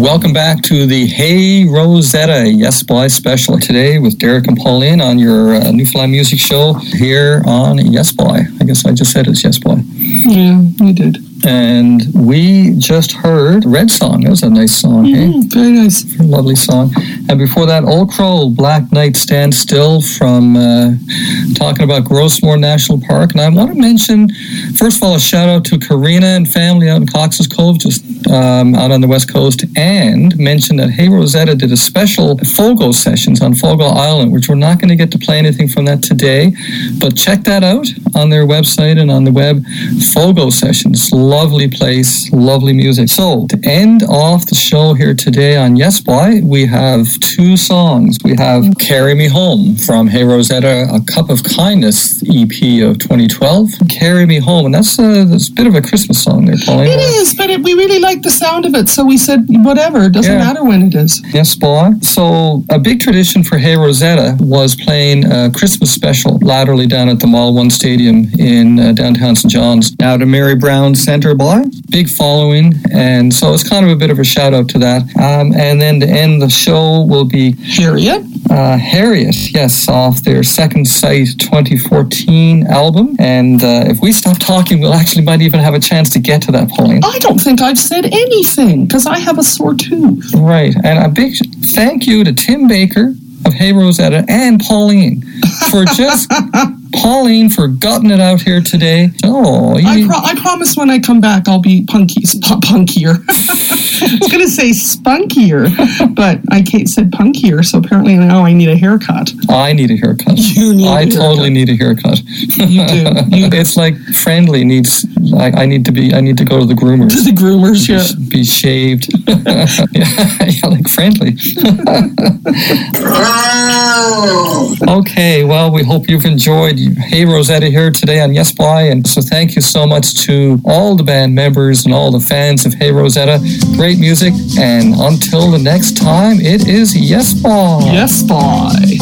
Welcome back to the Hey Rosetta Yes Boy special today with Derek and Pauline on your Newfoundland Music Show here on Yes Boy. I guess I just said it's Yes Boy. Yeah, you did. And we just heard Red Song. That was a nice song, hey? Very nice. Lovely song. And before that, Old Crow, Black Knight Stand Still from talking about Grossmore National Park. And I want to mention, first of all, a shout out to Karina and family out in Cox's Cove, just out on the West Coast, and mention that Hey Rosetta did a special Fogo sessions on Fogo Island, which we're not going to get to play anything from that today, but check that out on their website and on the web. Fogo sessions, lovely place, lovely music. So to end off the show here today on Yes Boy, we have two songs. We have Carry Me Home from Hey Rosetta, A Cup of Kindness EP of 2012. Carry Me Home, and that's a bit of a Christmas song there, Pauline. It is, but we really like the sound of it, so we said whatever, it doesn't matter when it is. Yes, boy. So a big tradition for Hey Rosetta was playing a Christmas special laterally down at the Mall 1 Stadium in downtown St. John's. Now to Mary Brown Center, boy. Big following, and so it's kind of a bit of a shout out to that. And then to end the show will be Harriet. Harriet, yes, off their Second Sight 2014 album. And if we stop talking, we'll actually might even have a chance to get to that, Pauline. I don't think I've said anything, because I have a sore tooth. Right, and a big thank you to Tim Baker of Hey Rosetta and Pauline for just... Pauline for gutting it out here today. Oh, I promise when I come back I'll be punkier. I was going to say spunkier, but I said punkier, so apparently now I need a haircut. I need a haircut. I totally need a haircut. You do. It's like Friendly needs. I need to go to the groomers. To the groomers, yeah. Be shaved. yeah, like Friendly. Okay, well, we hope you've enjoyed Hey Rosetta here today on Yes Boy, and so thank you so much to all the band members and all the fans of Hey Rosetta. Great music, and until the next time, it is Yes Boy. Yes Boy.